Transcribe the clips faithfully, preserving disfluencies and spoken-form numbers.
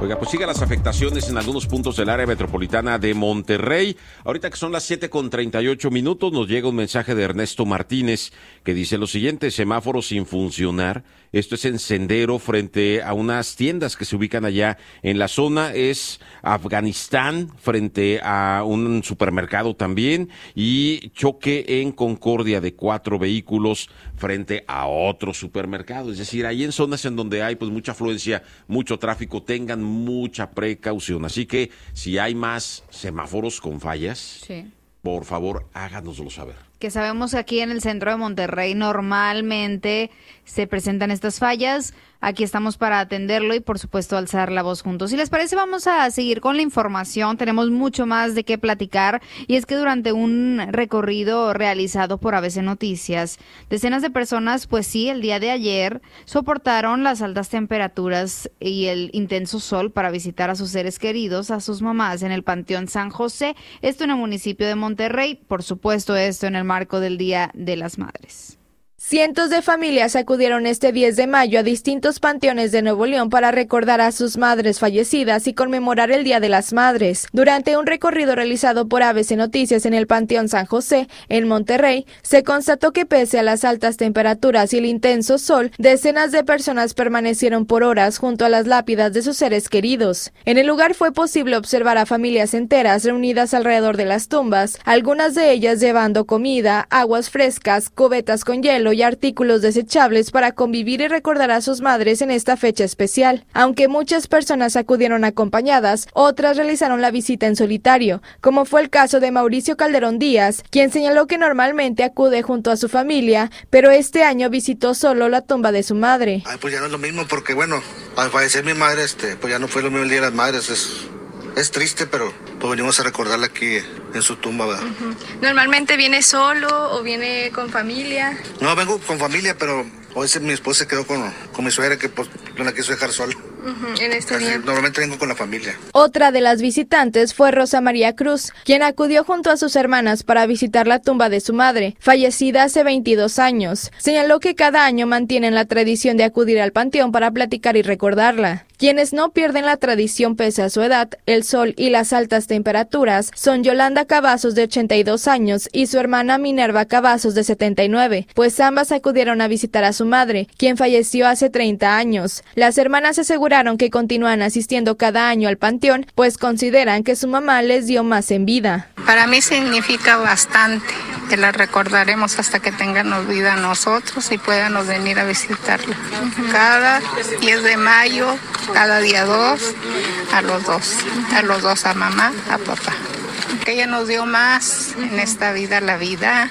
Oiga, pues sigan las afectaciones en algunos puntos del área metropolitana de Monterrey. Ahorita que son las siete con treinta y ocho minutos, nos llega un mensaje de Ernesto Martínez que dice lo siguiente: semáforo sin funcionar. Esto es en Sendero, frente a unas tiendas que se ubican allá en la zona. Es Afganistán, frente a un supermercado también. Y choque en Concordia de cuatro vehículos frente a otro supermercado. Es decir, ahí en zonas en donde hay pues mucha afluencia, mucho tráfico, tengan mucha precaución. Así que si hay más semáforos con fallas, sí, por favor háganoslo saber. Que sabemos que aquí en el centro de Monterrey normalmente se presentan estas fallas. Aquí estamos para atenderlo y, por supuesto, alzar la voz juntos. Si les parece, vamos a seguir con la información. Tenemos mucho más de qué platicar. Y es que durante un recorrido realizado por A B C Noticias, decenas de personas, pues sí, el día de ayer, soportaron las altas temperaturas y el intenso sol para visitar a sus seres queridos, a sus mamás, en el Panteón San José. Esto en el municipio de Monterrey. Por supuesto, esto en el marco del Día de las Madres. Cientos de familias acudieron este diez de mayo a distintos panteones de Nuevo León para recordar a sus madres fallecidas y conmemorar el Día de las Madres. Durante un recorrido realizado por A B C Noticias en el Panteón San José, en Monterrey, se constató que pese a las altas temperaturas y el intenso sol, decenas de personas permanecieron por horas junto a las lápidas de sus seres queridos. En el lugar fue posible observar a familias enteras reunidas alrededor de las tumbas, algunas de ellas llevando comida, aguas frescas, cubetas con hielo y artículos desechables para convivir y recordar a sus madres en esta fecha especial. Aunque muchas personas acudieron acompañadas, otras realizaron la visita en solitario, como fue el caso de Mauricio Calderón Díaz, quien señaló que normalmente acude junto a su familia, pero este año visitó solo la tumba de su madre. Ay, pues ya no es lo mismo porque, bueno, al fallecer mi madre, este, pues ya no fue lo mismo el Día de las Madres. Es, es triste, pero pues venimos a recordarla aquí en su tumba, ¿verdad? Uh-huh. ¿Normalmente viene solo o viene con familia? No, vengo con familia, pero hoy mi esposa se quedó con, con mi suegra, que pues no la quiso dejar sola. Uh-huh. En este Así, día. Normalmente vengo con la familia. Otra de las visitantes fue Rosa María Cruz, quien acudió junto a sus hermanas para visitar la tumba de su madre, fallecida hace veintidós años. Señaló que cada año mantienen la tradición de acudir al panteón para platicar y recordarla. Quienes no pierden la tradición pese a su edad, el sol y las altas temperaturas son Yolanda Cavazos, de ochenta y dos años, y su hermana Minerva Cavazos, de setenta y nueve, pues ambas acudieron a visitar a su madre, quien falleció hace treinta años. Las hermanas aseguraron que continúan asistiendo cada año al panteón, pues consideran que su mamá les dio más en vida. Para mí significa bastante, que la recordaremos hasta que tengamos vida nosotros y puedan venir a visitarla. Cada diez de mayo, cada día dos, a los dos, a los dos, a mamá, a papá. Que ella nos dio más en esta vida, la vida,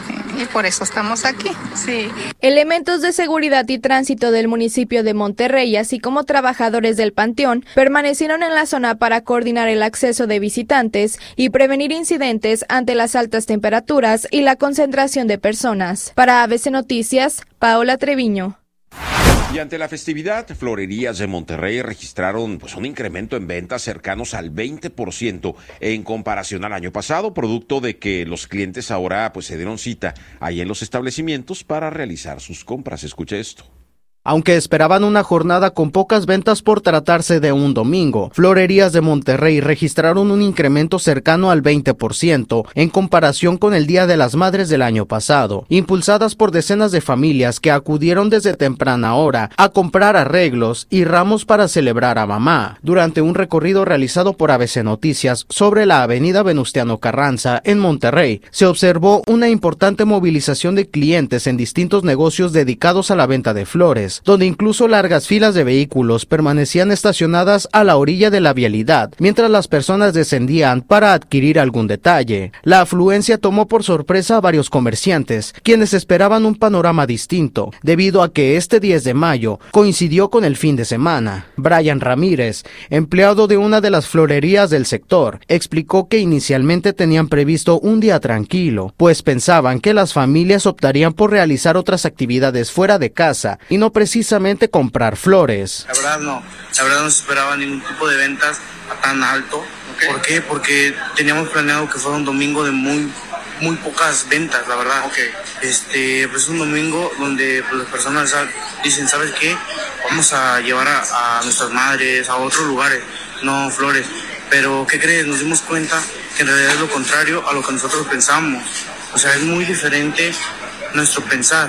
y por eso estamos aquí. Sí. Elementos de seguridad y tránsito del municipio de Monterrey, así como trabajadores del panteón, permanecieron en la zona para coordinar el acceso de visitantes y prevenir incidentes ante las altas temperaturas y la concentración de personas. Para A B C Noticias, Paola Treviño. Y ante la festividad, Florerías de Monterrey registraron pues un incremento en ventas cercanos al veinte por ciento en comparación al año pasado, producto de que los clientes ahora pues se dieron cita ahí en los establecimientos para realizar sus compras. Escuche esto. Aunque esperaban una jornada con pocas ventas por tratarse de un domingo, Florerías de Monterrey registraron un incremento cercano al veinte por ciento en comparación con el Día de las Madres del año pasado, impulsadas por decenas de familias que acudieron desde temprana hora a comprar arreglos y ramos para celebrar a mamá. Durante un recorrido realizado por A B C Noticias sobre la avenida Venustiano Carranza en Monterrey, se observó una importante movilización de clientes en distintos negocios dedicados a la venta de flores, donde incluso largas filas de vehículos permanecían estacionadas a la orilla de la vialidad, mientras las personas descendían para adquirir algún detalle. La afluencia tomó por sorpresa a varios comerciantes, quienes esperaban un panorama distinto, debido a que este diez de mayo coincidió con el fin de semana. Brian Ramírez, empleado de una de las florerías del sector, explicó que inicialmente tenían previsto un día tranquilo, pues pensaban que las familias optarían por realizar otras actividades fuera de casa y no precisamente comprar flores. La verdad no, la verdad no se esperaba ningún tipo de ventas a tan alto. Okay. ¿Por qué? Porque teníamos planeado que fuera un domingo de muy muy pocas ventas, la verdad. Okay. Este, pues es un domingo donde pues, las personas dicen, ¿sabes qué? vamos a llevar a, a nuestras madres a otros lugares, no flores. Pero, ¿qué crees? Nos dimos cuenta que en realidad es lo contrario a lo que nosotros pensamos. O sea, es muy diferente nuestro pensar.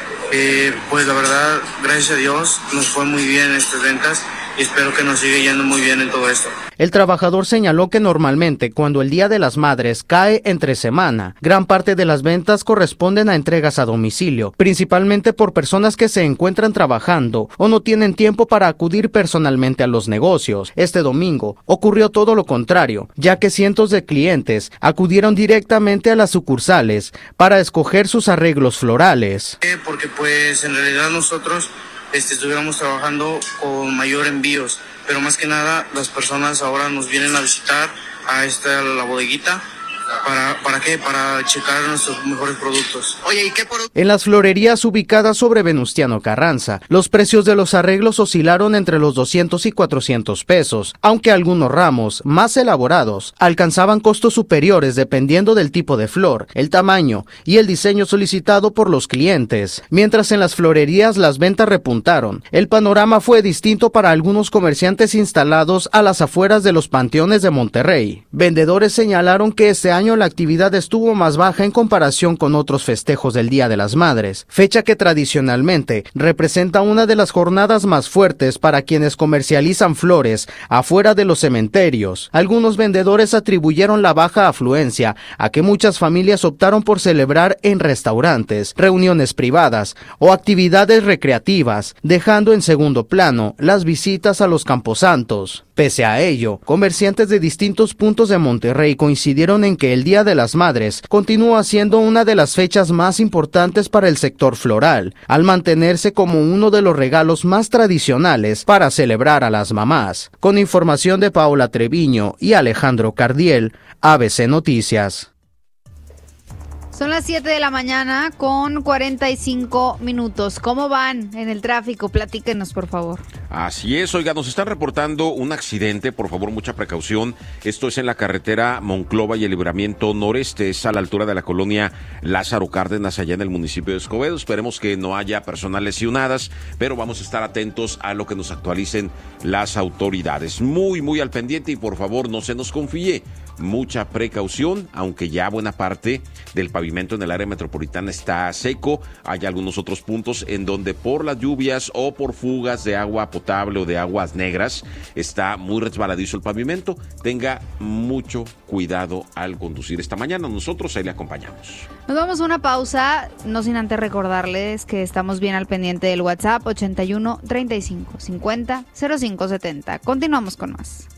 Eh, pues la verdad, gracias a Dios, nos fue muy bien en estas ventas y espero que nos siga yendo muy bien en todo esto. El trabajador señaló que normalmente cuando el Día de las Madres cae entre semana, gran parte de las ventas corresponden a entregas a domicilio, principalmente por personas que se encuentran trabajando o no tienen tiempo para acudir personalmente a los negocios. Este domingo ocurrió todo lo contrario, ya que cientos de clientes acudieron directamente a las sucursales para escoger sus arreglos florales. Eh, porque pues en realidad nosotros este, estuviéramos trabajando con mayor envíos, pero más que nada las personas ahora nos vienen a visitar a esta la bodeguita. ¿Para, ¿Para qué? Para checar nuestros mejores productos. Oye, ¿y qué por...? En las florerías ubicadas sobre Venustiano Carranza, los precios de los arreglos oscilaron entre los doscientos y cuatrocientos pesos, aunque algunos ramos, más elaborados, alcanzaban costos superiores dependiendo del tipo de flor, el tamaño y el diseño solicitado por los clientes. Mientras en las florerías las ventas repuntaron, el panorama fue distinto para algunos comerciantes instalados a las afueras de los panteones de Monterrey. Vendedores señalaron que este año año la actividad estuvo más baja en comparación con otros festejos del Día de las Madres, fecha que tradicionalmente representa una de las jornadas más fuertes para quienes comercializan flores afuera de los cementerios. Algunos vendedores atribuyeron la baja afluencia a que muchas familias optaron por celebrar en restaurantes, reuniones privadas o actividades recreativas, dejando en segundo plano las visitas a los camposantos. Pese a ello, comerciantes de distintos puntos de Monterrey coincidieron en que el Día de las Madres continúa siendo una de las fechas más importantes para el sector floral, al mantenerse como uno de los regalos más tradicionales para celebrar a las mamás. Con información de Paola Treviño y Alejandro Cardiel, A B C Noticias. Son las siete de la mañana con cuarenta y cinco minutos. ¿Cómo van en el tráfico? Platíquenos, por favor. Así es, oiga, nos están reportando un accidente, por favor, mucha precaución. Esto es en la carretera Monclova y el Libramiento Noreste, es a la altura de la colonia Lázaro Cárdenas, allá en el municipio de Escobedo. Esperemos que no haya personas lesionadas, pero vamos a estar atentos a lo que nos actualicen las autoridades. Muy, muy al pendiente y por favor no se nos confíe. Mucha precaución, aunque ya buena parte del pavimento en el área metropolitana está seco. Hay algunos otros puntos en donde por las lluvias o por fugas de agua potable o de aguas negras está muy resbaladizo el pavimento. Tenga mucho cuidado al conducir esta mañana. Nosotros ahí le acompañamos. Nos vamos a una pausa, no sin antes recordarles que estamos bien al pendiente del WhatsApp ochenta y uno, treinta y cinco, cincuenta, cero cinco setenta. Continuamos con más.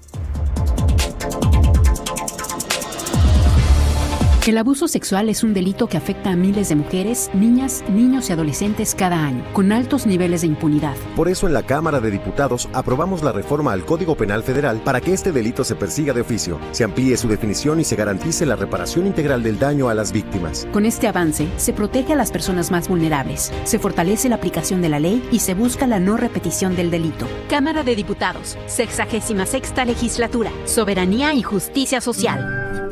El abuso sexual es un delito que afecta a miles de mujeres, niñas, niños y adolescentes cada año, con altos niveles de impunidad. Por eso en la Cámara de Diputados aprobamos la reforma al Código Penal Federal para que este delito se persiga de oficio, se amplíe su definición y se garantice la reparación integral del daño a las víctimas. Con este avance, se protege a las personas más vulnerables, se fortalece la aplicación de la ley y se busca la no repetición del delito. Cámara de Diputados, sexagésima sexta legislatura, soberanía y justicia social.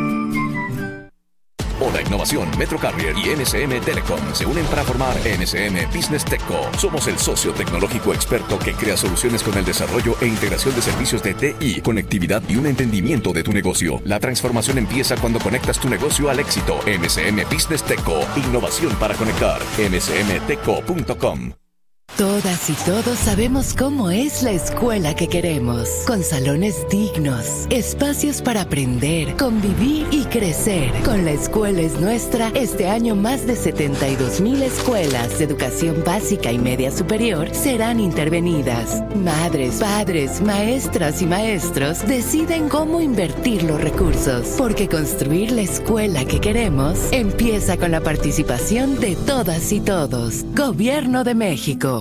Hola Innovación, Metro Carrier y N S M Telecom se unen para formar N S M Business Techco. Somos el socio tecnológico experto que crea soluciones con el desarrollo e integración de servicios de T I, conectividad y un entendimiento de tu negocio. La transformación empieza cuando conectas tu negocio al éxito. N S M Business Techco, innovación para conectar. N S M Techco punto com. Todas y todos sabemos cómo es la escuela que queremos, con salones dignos, espacios para aprender, convivir y crecer. Con La Escuela es Nuestra, este año más de setenta y dos mil escuelas de educación básica y media superior serán intervenidas. Madres, padres, maestras y maestros deciden cómo invertir los recursos, porque construir la escuela que queremos empieza con la participación de todas y todos. Gobierno de México.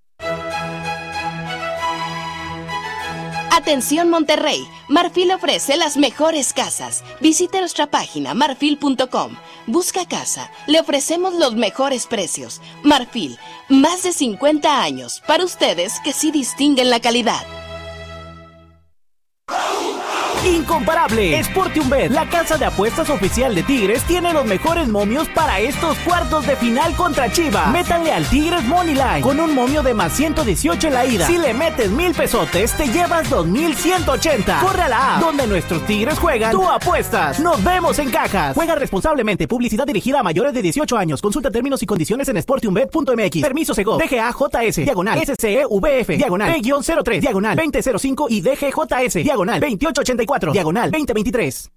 Atención Monterrey, Marfil ofrece las mejores casas. Visite nuestra página marfil punto com. Busca casa, le ofrecemos los mejores precios. Marfil, más de cincuenta años, para ustedes que sí distinguen la calidad. incomparable. SportiumBet, la casa de apuestas oficial de Tigres, tiene los mejores momios para estos cuartos de final contra Chivas. Métanle al Tigres Moneyline con un momio de más ciento dieciocho en la ida. Si le metes mil pesotes, te llevas dos mil ciento ochenta. Corre a la app, donde nuestros Tigres juegan, tú apuestas. Nos vemos en Cajas. Juega responsablemente. Publicidad dirigida a mayores de dieciocho años. Consulta términos y condiciones en sportiumbet punto m x. Permiso Segov. D G A J S. Diagonal. S C E V F. Diagonal. P cero tres. Diagonal. veinte cero cinco y D G J S. Diagonal. veintiocho ochenta y cuatro. Diagonal. veinte veintitrés.